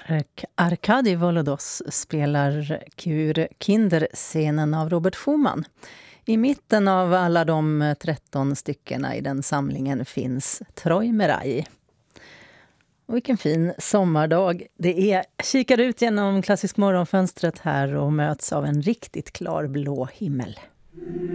Arkadi Volodos spelar Kur Kinder-scenen av Robert Schumann. I mitten av alla de 13 styckena i den samlingen finns Troi-Merai. Och vilken fin sommardag det är. Kikar ut genom Klassisk morgonfönstret här och möts av en riktigt klar blå himmel.